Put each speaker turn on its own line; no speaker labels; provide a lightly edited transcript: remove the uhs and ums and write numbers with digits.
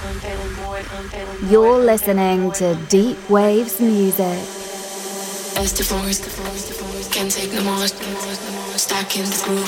You're listening to Deep Waves Music.
As the force can take no more, stuck in the groove.